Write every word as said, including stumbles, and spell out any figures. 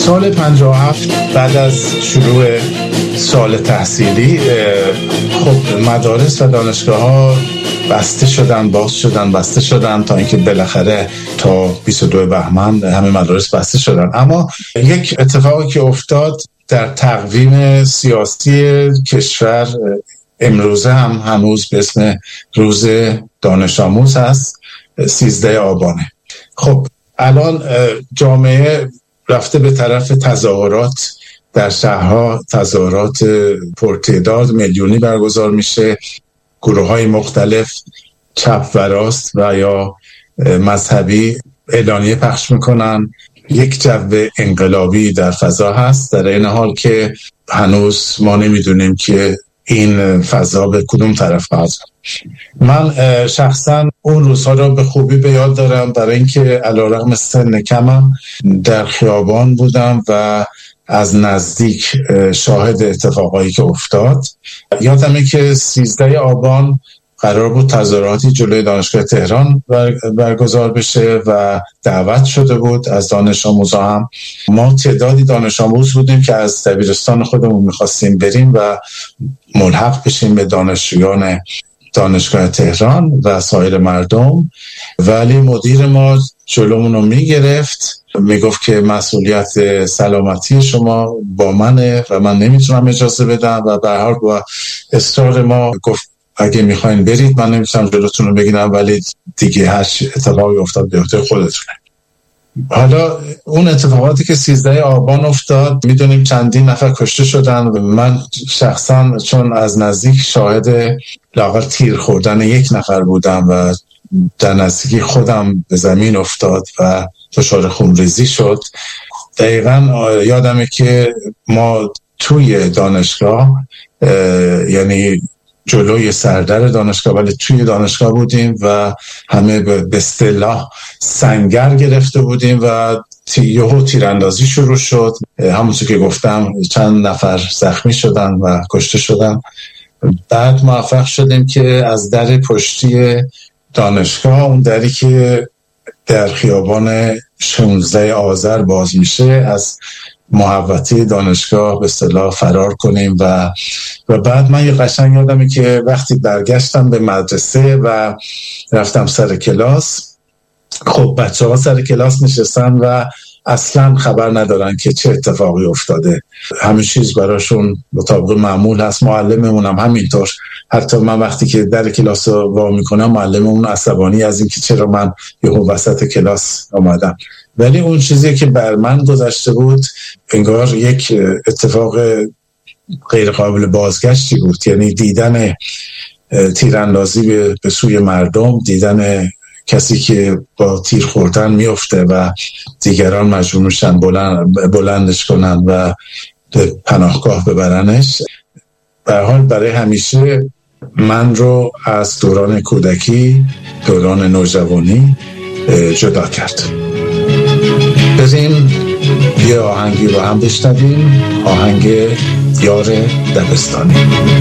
سال پنجاه و هفت بعد از شروع سال تحصیلی خب مدارس و دانشگاه ها بسته شدن باز شدن بسته شدن تا اینکه بالاخره تا بیست و دو بهمن همه مدارس بسته شدن. اما یک اتفاقی که افتاد در تقویم سیاسی کشور امروزه هم هنوز به اسم روز دانش آموز هست، سیزده آبانه. خب الان جامعه رفته به طرف تظاهرات در شهرها، تظاهرات پرتعداد میلیونی برگزار میشه، گروه های مختلف چپ و راست و یا مذهبی اعلانیه پخش میکنن. یک جو انقلابی در فضا هست، در این حال که هنوز ما نمیدونیم که این فضا به کدوم طرف خواهد. من شخصا اون روزها را به خوبی به یاد دارم، برای اینکه علیرغم سن کمم در خیابان بودم و از نزدیک شاهد اتفاقایی که افتاد. یادمه که سیزده آبان قرار بود تظاهراتی جلوی دانشگاه تهران برگزار بشه و دعوت شده بود از دانش آموزا. هم ما تعدادی دانش آموز بودیم که از دبیرستان خودمون میخواستیم بریم و ملحق بشیم به دانشجویان دانشگاه تهران و سایر مردم، ولی مدیر ما جلومون رو میگرفت، میگفت که مسئولیت سلامتی شما با منه و من نمیتونم اجازه بدم و به هر حال با اصرار ما گفت اگه میخواین برید من نمیتونم جلوتون رو بگیرم، ولی دیگه هر اتفاقی افتاد به عهده خودتونه. حالا اون اتفاقاتی که سیزده آبان افتاد، میدونیم چندین نفر کشته شدن. من شخصا چون از نزدیک شاهد لااقل تیر خوردن یک نفر بودم و در نزدیکی خودم به زمین افتاد و دچار خونریزی شد. دقیقا یادمه که ما توی دانشگاه، یعنی جلوی سردر دانشگاه ولی توی دانشگاه بودیم و همه به اصطلاح سنگر گرفته بودیم و یهو تیراندازی شروع شد. همونطور که گفتم چند نفر زخمی شدن و کشته شدن. بعد موفق شدیم که از در پشتی دانشگاه، اون دری که در خیابان شانزده آذر باز میشه، از محوطه دانشگاه به اصطلاح فرار کنیم و و بعد من یه قشنگ یادمه که وقتی برگشتم به مدرسه و رفتم سر کلاس، خب بچه ها سر کلاس نشستن و اصلا خبر ندارن که چه اتفاقی افتاده. همه چیز براشون مطابق معمول هست. معلممون هم همینطور. حتی من وقتی که در کلاس رو وا میکنم معلممون عصبانی از این که چرا من یهو وسط کلاس آمدم. ولی اون چیزی که بر من گذشته بود انگار یک اتفاق غیر قابل بازگشتی بود. یعنی دیدن تیراندازی به, به سوی مردم، دیدن کسی که با تیر خوردن میفته و دیگران مجبور میشن بلند بلندش کنن و به پناهگاه ببرنش، به هر حال برای همیشه من رو از دوران کودکی، دوران نوجوانی جدا کرد. بریم یه آهنگی رو هم بشنویم، آهنگ یار دبستانی.